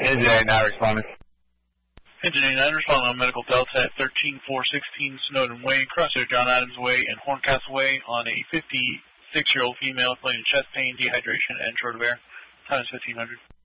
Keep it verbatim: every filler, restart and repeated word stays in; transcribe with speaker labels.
Speaker 1: Engineering nine responding.
Speaker 2: Engineering nine responding on medical Delta at thirteen four sixteen Snowden Way, Crossroad John Adams Way, and Horncastle Way on a fifty-six-year-old female complaining of chest pain, dehydration, and short of air. Time is fifteen hundred.